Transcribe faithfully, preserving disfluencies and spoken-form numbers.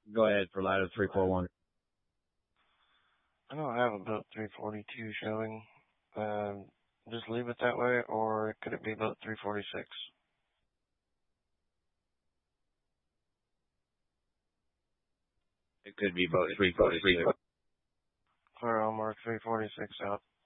Go ahead for ladder three four one. I don't have a boat three forty-two showing. Um, just leave it that way, or could it be boat three forty-six? It could be boat three forty-six. Clear, I'll mark three forty-six out.